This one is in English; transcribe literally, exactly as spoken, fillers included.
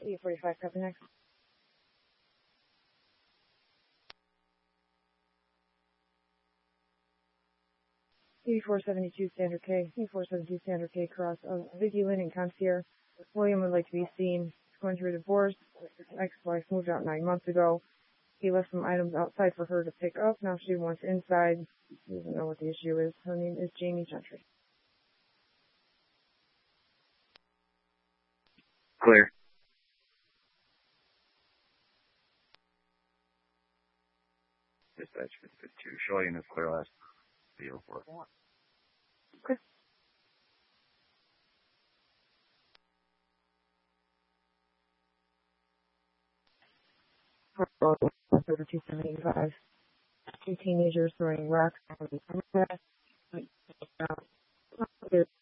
eight forty-five, copy next. eighty-four seventy-two Standard K, eighty-four seventy-two Standard K cross of Vicky Lynn and Concierge. William would like to be seen. He's going through a divorce. His ex-wife moved out nine months ago. He left some items outside for her to pick up. Now she wants inside. He doesn't know what the issue is. Her name is Jamie Gentry. Clear. Dispatch fifty-two. Showing is clear last deal for. Okay. Over two seventy-five. Two teenagers throwing rocks on the